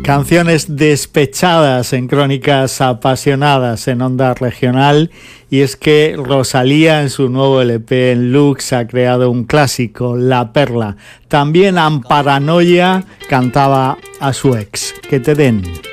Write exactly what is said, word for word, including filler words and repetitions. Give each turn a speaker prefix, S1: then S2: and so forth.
S1: Canciones despechadas en Crónicas Apasionadas en Onda Regional, y es que Rosalía en su nuevo L P en Lux ha creado un clásico, La Perla. También Amparanoia cantaba a su ex, Que te den.